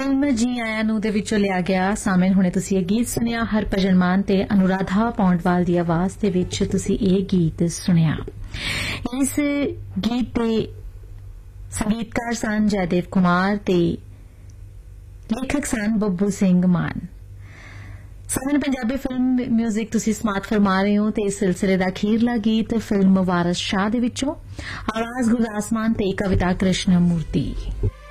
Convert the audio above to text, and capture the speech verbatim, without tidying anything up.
Film जी आया नू दे विचों लिया गया सामिन हुणे तुसी ये गीत सुनिया हरभजन मान ते अनुराधा पौंडवाल दी आवाज दे विच तुसी ये गीत सुनिया। इस गीत दे संगीतकार सन जयदेव कुमार ते लेखक सन बब्बू सिंह मान। सामिन पंजाबी फिल्म म्यूजिक तुसी समात फरमा रहे हो ते इस सिलसिले दा अखीरला गीत फिल्म वारस शाह दे विचों आवाज गुरदास मान ते कविता कृष्ण मूर्ति।